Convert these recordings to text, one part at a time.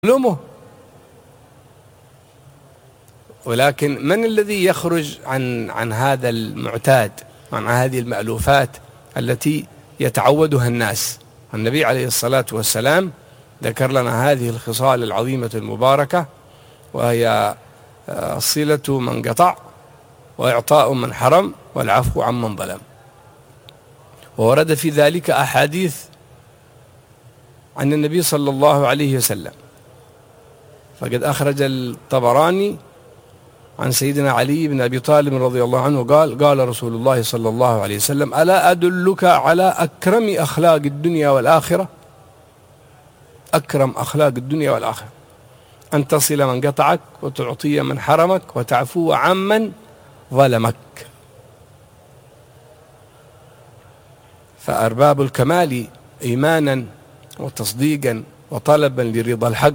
علومه. ولكن من الذي يخرج عن هذا المعتاد، عن هذه المألوفات التي يتعودها الناس؟ النبي عليه الصلاة والسلام ذكر لنا هذه الخصال العظيمة المباركة، وهي صلة من قطع، وإعطاء من حرم، والعفو عن من ظلم. وورد في ذلك أحاديث عن النبي صلى الله عليه وسلم، فقد أخرج الطبراني عن سيدنا علي بن أبي طالب رضي الله عنه قال رسول الله صلى الله عليه وسلم: ألا أدلك على أكرم أخلاق الدنيا والآخرة؟ أكرم أخلاق الدنيا والآخرة أن تصل من قطعك، وتعطي من حرمك، وتعفو عمن ظلمك. فأرباب الكمال إيمانا وتصديقا وطلبا لرضا الحق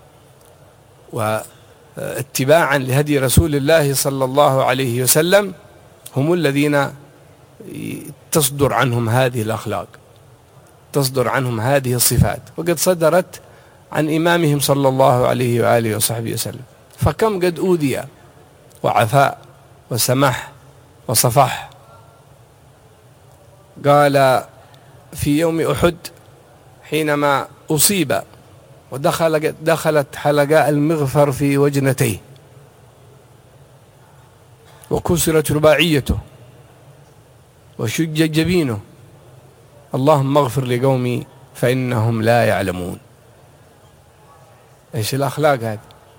واتباعا لهدي رسول الله صلى الله عليه وسلم هم الذين تصدر عنهم هذه الأخلاق، تصدر عنهم هذه الصفات، وقد صدرت عن إمامهم صلى الله عليه وآله وصحبه وسلم. فكم قد أوذي وعفاء وسمح وصفح. قال في يوم أحد حينما أصيب ودخلت حلقاء المغفر في وجنتيه، وكسرت رباعيته، وشج جبينه: اللهم اغفر لقومي فإنهم لا يعلمون. ايش الأخلاق هذه؟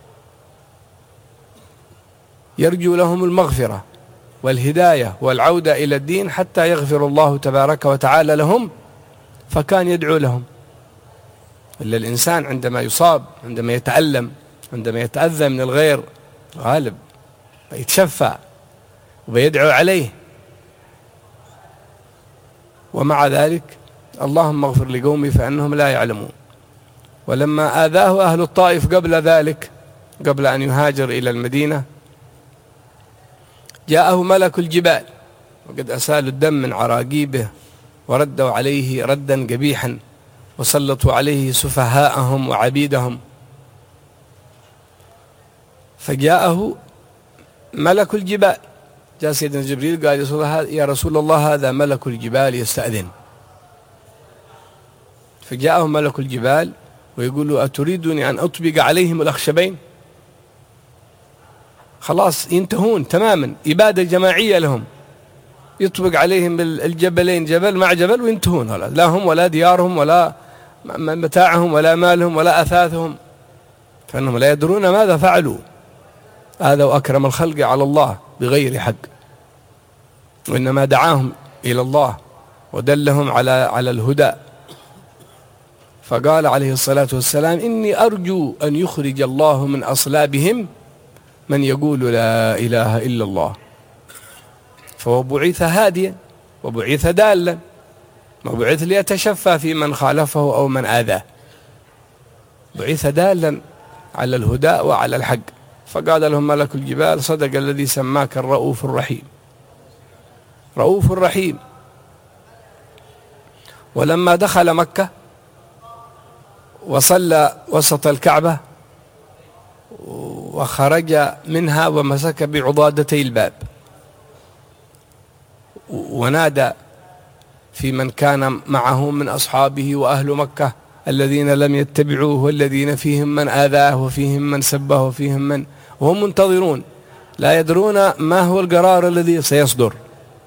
يرجو لهم المغفرة والهداية والعودة إلى الدين حتى يغفر الله تبارك وتعالى لهم، فكان يدعو لهم. إلا الإنسان عندما يصاب، عندما يتألم، عندما يتأذى من الغير، غالب يتشفى ويدعو عليه، ومع ذلك اللهم اغفر لقومي فإنهم لا يعلمون. ولما آذاه أهل الطائف قبل ذلك، قبل أن يهاجر إلى المدينة، جاءه ملك الجبال وقد أسالوا الدم من عراقيبه، وردوا عليه ردا قبيحا، وسلطوا عليه سفهاءهم وعبيدهم. فجاءه ملك الجبال، جاء سيدنا جبريل قال: يا رسول الله هذا ملك الجبال يستأذن. فجاءه ملك الجبال ويقول له: أتريدني أن أطبق عليهم الأخشبين؟ خلاص ينتهون تماما، إبادة جماعية لهم، يطبق عليهم الجبلين، جبل مع جبل، وينتهون. لا هم ولا ديارهم ولا متاعهم ولا مالهم ولا أثاثهم، فإنهم لا يدرون ماذا فعلوا. هذا وأكرم الخلق على الله بغير حق، وإنما دعاهم إلى الله ودلهم على الهدى. فقال عليه الصلاة والسلام: إني أرجو أن يخرج الله من أصلابهم من يقول لا إله إلا الله. فهو بعث هاديا وبعث دالا، وبعث ليتشفى في من خالفه أو من آذاه، بعث دالا على الهدى وعلى الحق. فقال لهم ملك الجبال: صدق الذي سماك الرؤوف الرحيم. رؤوف رحيم. ولما دخل مكة وصلى وسط الكعبة وخرج منها ومسك بعضادتي الباب، ونادى في من كان معه من أصحابه وأهل مكة الذين لم يتبعوه، والذين فيهم من آذاه، وفيهم من سبه، وفيهم من، وهم منتظرون لا يدرون ما هو القرار الذي سيصدر: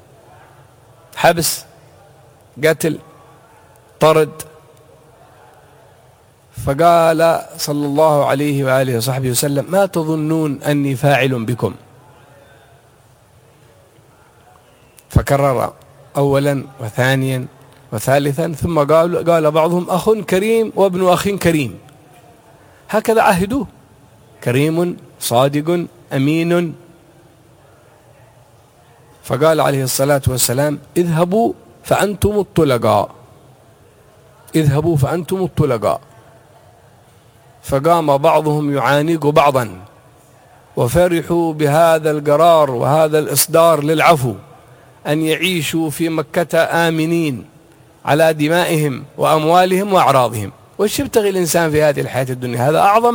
حبس، قتل، طرد. فقال صلى الله عليه وآله وصحبه وسلم: ما تظنون أني فاعل بكم؟ فكرر أولا وثانيا وثالثا، ثم قال بعضهم: أخ كريم وابن أخ كريم. هكذا عهدوه: كريم صادق أمين. فقال عليه الصلاة والسلام: اذهبوا فأنتم الطلقاء، اذهبوا فأنتم الطلقاء. فقام بعضهم يعانق بعضا، وفرحوا بهذا القرار وهذا الإصدار للعفو، أن يعيشوا في مكة آمنين على دمائهم وأموالهم وأعراضهم. وش يبتغي الإنسان في هذه الحياة الدنيا؟ هذا أعظم